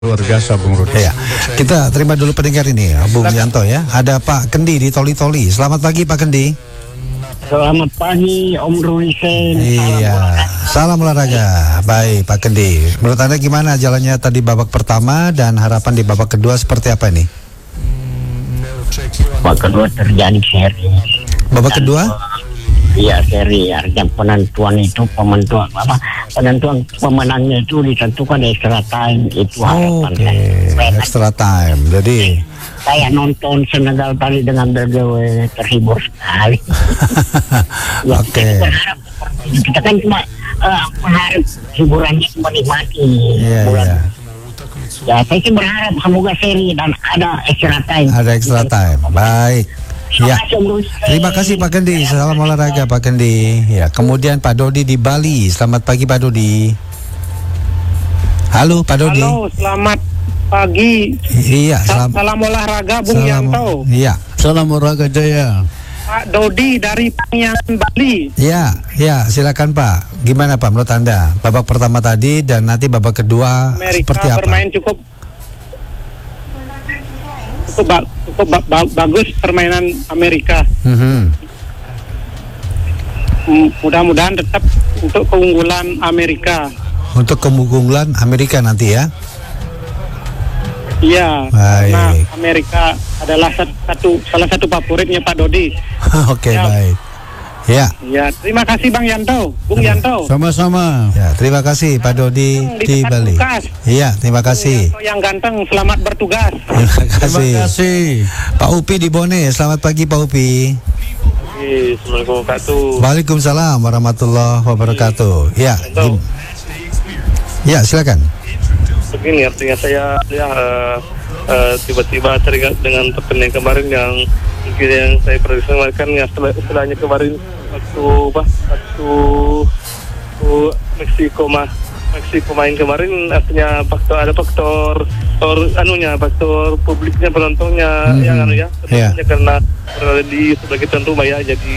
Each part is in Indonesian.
Luar biasa Bung Rudi. Ya, kita terima dulu pendengar ini, Bung Yanto ya. Ada Pak Kendi di Toli-Toli. Selamat pagi Pak Kendi. Selamat pagi Om Ruisen. Iya, salam olahraga. Baik Pak Kendi. Menurut Anda gimana jalannya tadi babak pertama dan harapan di babak kedua seperti apa nih? Babak kedua terjadi seri. Babak kedua? Iya seri. Artinya penentuan itu penentuan pemenangnya itu ditentukan extra time itu harapan. Extra time. Jadi saya nonton Senegal tadi dengan BGW terhibur sekali. Ya, Oke. kita kan cuma mengharap hiburannya menikmati. Iya. Ya saya sih berharap semoga seri dan ada extra time. Ada extra time. Baik. Ya, terima kasih Pak Kendi. Salam olahraga Pak Kendi. Ya, kemudian Pak Dodi di Bali. Selamat pagi Pak Dodi. Halo Pak Dodi. Halo, selamat pagi. Iya, Salam olahraga Bung Yanto. Iya. Salam olahraga jaya. Pak Dodi dari Panyangan Bali. Ya, silakan Pak. Gimana Pak menurut Anda? Babak pertama tadi dan nanti babak kedua Amerika seperti apa? bermain cukup bagus permainan Amerika. Mudah-mudahan tetap untuk keunggulan Amerika. Untuk keunggulan Amerika nanti ya? Iya, Baik. karena Amerika adalah salah satu favoritnya Pak Dodi. Oke, Ya. baik. Ya. Ya, terima kasih Bang Yanto, Bung Yanto. Sama-sama. Ya, terima kasih Pak Dodi di dekat Bali. Lukas. Iya, terima kasih. Yanto yang ganteng, selamat bertugas. Terima Terima kasih. kasih. Pak Upi di Bone, selamat pagi Pak Upi. Assalamualaikum warahmatullahi. Waalaikumsalam warahmatullahi wabarakatuh. Ya, Yanto. ya silakan. Begini artinya saya tiba-tiba teringat dengan pertandingan kemarin yang mungkin yang saya prediksi ya setelahnya kemarin waktu Meksiko main kemarin, artinya faktor publiknya, penontonnya penontonnya karena berada di sebagai tuan rumah ya, jadi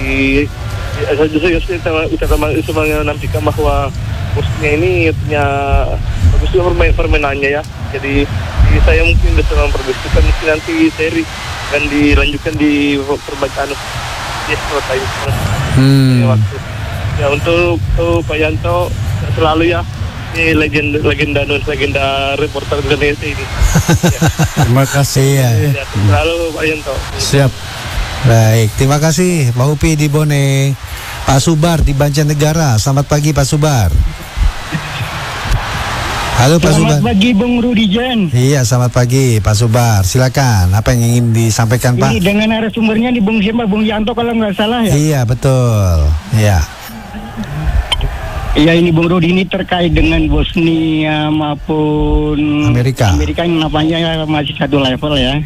kita menantikan bahwa Bosnia ini artinya bagus juga permainannya ya, jadi saya mungkin bisa memprediksikan mungkin nanti seri akan dilanjutkan di perbaikan waktu ya. Untuk Pak Yanto selalu ya, ini legenda reporter Indonesia ini. Terima kasih. Iya. Ya, selalu Pak Yanto. Siap. Baik, terima kasih Pak Upi di Bone. Pak Subar di Banjarnegara. Selamat pagi Pak Subar. Halo Pak Subar. Selamat pagi Bung Rudijan. Iya, selamat pagi Pak Subar. Silakan. Apa yang ingin disampaikan Pak? Ini dengan narasumbernya di Bung Yanto kalau nggak salah ya. Iya, betul. Iya. Iya, ini Bung Rudi, ini terkait dengan Bosnia maupun Amerika yang namanya masih satu level ya.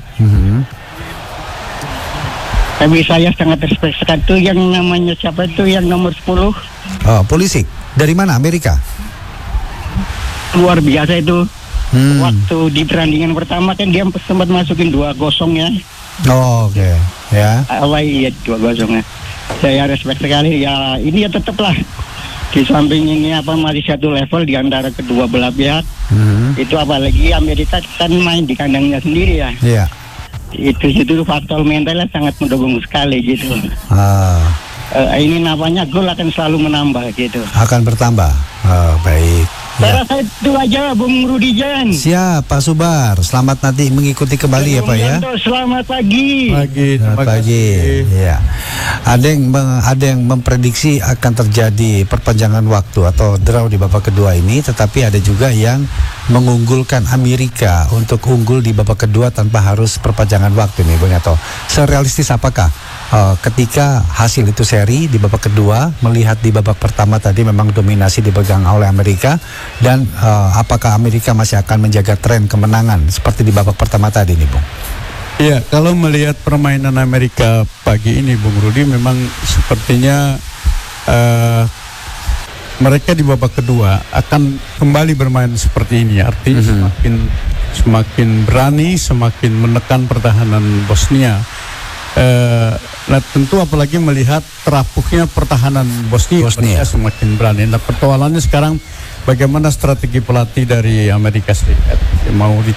Mhm. Tapi saya sangat respect sekali tuh yang namanya siapa itu yang nomor 10. Oh, Pulisic. Dari mana? Amerika? Luar biasa itu. Hmm. Waktu di pertandingan pertama kan dia sempat masukin 2-0 ya. Oh, oke. Ya. Iya 2-0 ya. Saya respect sekali ya. Ini ya tetaplah di samping ini masih satu level di antara kedua belah pihak. Itu apalagi Amerika kan main di kandangnya sendiri ya. Iya. Itu faktor mentalnya sangat mendukung sekali gitu. Ini namanya gol akan selalu menambah gitu. Akan bertambah. Oh, baik. Saya rasa itu aja Bung Rudijan. Siap Pak Subar. Selamat nanti mengikuti kembali ya Pak ya. Selamat pagi. Selamat pagi. Ya. Ada yang memprediksi akan terjadi perpanjangan waktu atau draw di babak kedua ini, tetapi ada juga yang mengunggulkan Amerika untuk unggul di babak kedua tanpa harus perpanjangan waktu nih Bung Yato. Serealistis apakah ketika hasil itu seri di babak kedua, melihat di babak pertama tadi memang dominasi dipegang oleh Amerika, dan apakah Amerika masih akan menjaga tren kemenangan seperti di babak pertama tadi nih Bung? Iya, kalau melihat permainan Amerika pagi ini Bung Rudi, memang sepertinya mereka di babak kedua akan kembali bermain seperti ini. Artinya semakin berani, semakin menekan pertahanan Bosnia. Nah tentu apalagi melihat terapuhnya pertahanan Bosnia mereka semakin berani. Nah persoalannya sekarang bagaimana strategi pelatih dari Amerika Serikat, mau